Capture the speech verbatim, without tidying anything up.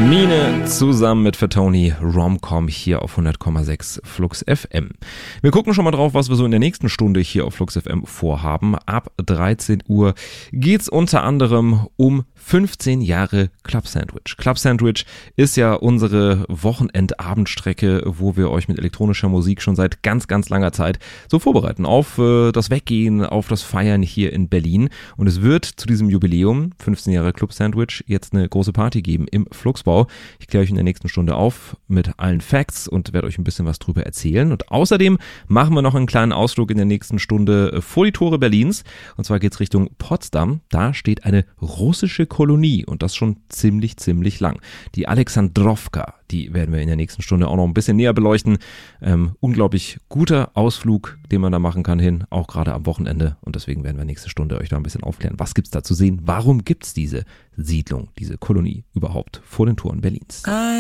Mine zusammen mit Fatoni Rom-Com hier auf hundert Komma sechs Flux F M. Wir gucken schon mal drauf, was wir so in der nächsten Stunde hier auf Flux F M vorhaben. Ab dreizehn Uhr geht's unter anderem um fünfzehn Jahre Club Sandwich. Club Sandwich ist ja unsere Wochenendabendstrecke, wo wir euch mit elektronischer Musik schon seit ganz, ganz langer Zeit so vorbereiten auf äh, das Weggehen, auf das Feiern hier in Berlin. Und es wird zu diesem Jubiläum, fünfzehn Jahre Club Sandwich, jetzt eine große Party geben im Fluxbau. Ich kläre euch in der nächsten Stunde auf mit allen Facts und werde euch ein bisschen was drüber erzählen. Und außerdem machen wir noch einen kleinen Ausflug in der nächsten Stunde vor die Tore Berlins. Und zwar geht es Richtung Potsdam. Da steht eine russische Kolonie und das schon ziemlich, ziemlich lang. Die Alexandrowka, die werden wir in der nächsten Stunde auch noch ein bisschen näher beleuchten. Ähm, unglaublich guter Ausflug, den man da machen kann hin, auch gerade am Wochenende. Und deswegen werden wir nächste Stunde euch da ein bisschen aufklären. Was gibt's da zu sehen? Warum gibt's diese Siedlung, diese Kolonie überhaupt vor den Toren Berlins?